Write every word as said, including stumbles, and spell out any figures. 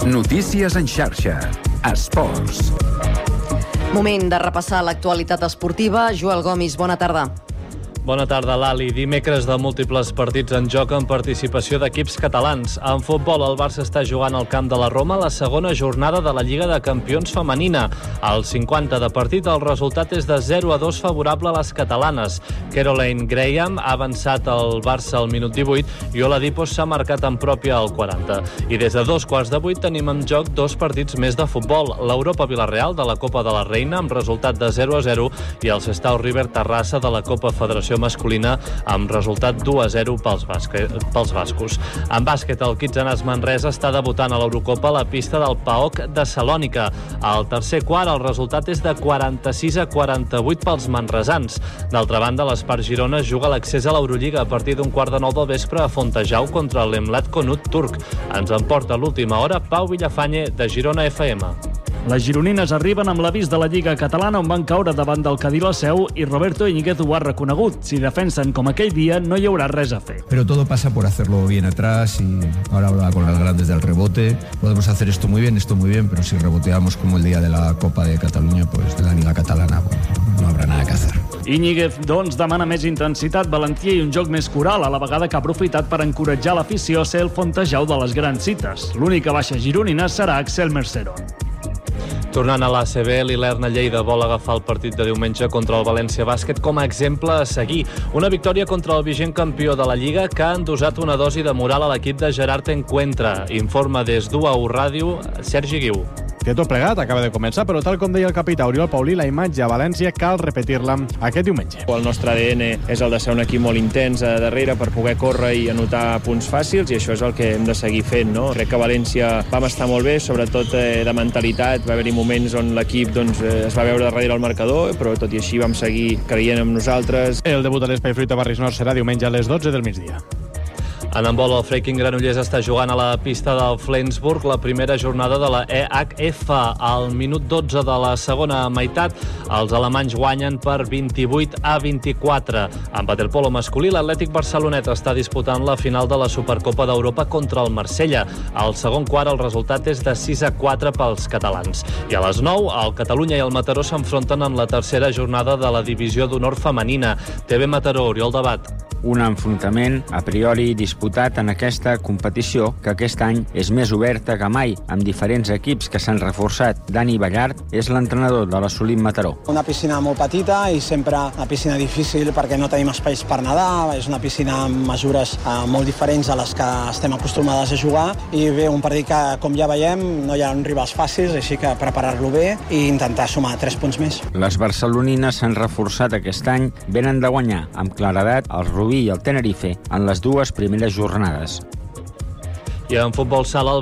Notícies en xarxa. Esports. Moment de repassar l'actualitat esportiva. Joel Gomis, bona tarda. Bona tarda, Lali. Dimecres de múltiples partits en joc amb participació d'equips catalans. En futbol, el Barça està jugant al camp de la Roma la segona jornada de la Lliga de Campions femenina. Al cinquanta de partit, el resultat és de zero a dos favorable a les catalanes. Caroline Graham ha avançat el Barça al minut divuit i Oladipo s'ha marcat en pròpia al quaranta. I des de dos quarts de vuit tenim en joc dos partits més de futbol. L'Europa Villarreal de la Copa de la Reina amb resultat de zero a zero i el Sestao River Terrassa de la Copa Federació masculina amb resultat dos a zero pels, basque, pels bascos. En bàsquet, el Kitsanàs Manresa està debutant a l'Eurocopa a la pista del P A O K de Salònica. Al tercer quart, el resultat és de quaranta-sis a quaranta-vuit pels manresans. D'altra banda, l'Espart Girona juga l'accés a l'Eurolliga a partir d'un quart de nou del vespre a Fontejau contra l'Emlat Konut turc. Ens emporta l'última hora Pau Villafañe de Girona F M. Les gironines arriben amb l'avís de la Lliga Catalana on van caure davant del Cadí la Seu i Roberto Íñiguez ho ha reconegut. Si defensen com aquell dia, no hi haurà res a fer. Pero todo pasa por hacerlo bien atrás y ahora habla con las grandes del rebote. Podemos hacer esto muy bien, esto muy bien, pero si reboteamos como el día de la Copa de Cataluña, pues de la Liga Catalana, bueno, no habrá nada que hacer. Íñiguez, doncs, demana més intensitat, valentia i un joc més coral, a la vegada que ha aprofitat per encoratjar l'afició a ser el Fontejau de les grans cites. L'única baixa gironina serà Axel Merceron. Tornant a l'A C B, l'Ilerna Lleida vol agafar el partit de diumenge contra el València Bàsquet com a exemple a seguir. Una victòria contra el vigent campió de la Lliga que ha endosat una dosi de moral a l'equip de Gerard Encuentra. Informa des d'U A U Ràdio, Sergi Guiu. Que tot plegat acaba de començar, però tal com deia el capità Oriol Paulí, la imatge a València cal repetir-la aquest diumenge. El nostre A D N és el de ser un equip molt intens a darrere per poder córrer i anotar punts fàcils, i això és el que hem de seguir fent, no? Crec que a València vam estar molt bé, sobretot eh, de mentalitat. Va haver-hi moments on l'equip doncs, eh, es va veure darrere el marcador, però tot i així vam seguir creient en nosaltres. El debut a l'Espai Fruita Barris Nord serà diumenge a les dotze del migdia. En handbol, el Freaking Granollers està jugant a la pista del Flensburg la primera jornada de la E H F. Al minut dotze de la segona meitat, els alemanys guanyen per vint-i-vuit a vint-i-quatre. En waterpolo masculí, l'Atlètic Barcelonet està disputant la final de la Supercopa d'Europa contra el Marsella. Al segon quart, el resultat és de sis a quatre pels catalans. I a les nou, el Catalunya i el Mataró s'enfronten en la tercera jornada de la Divisió d'Honor femenina. T V Mataró, Oriol Debat. Un enfrontament a priori disputat en aquesta competició que aquest any és més oberta que mai, amb diferents equips que s'han reforçat. Dani Ballart és l'entrenador de l'Assolim Mataró. Una piscina molt petita i sempre una piscina difícil perquè no tenim espais per nedar. És una piscina amb mesures eh, molt diferents a les que estem acostumades a jugar i bé, un partit que, com ja veiem, no hi ha rivals fàcils, així que preparar-lo bé i intentar sumar tres punts més. Les barcelonines s'han reforçat aquest any, venen de guanyar amb claredat el Rubí i el Tenerife en les dues primeres jornades. I en futbol sala,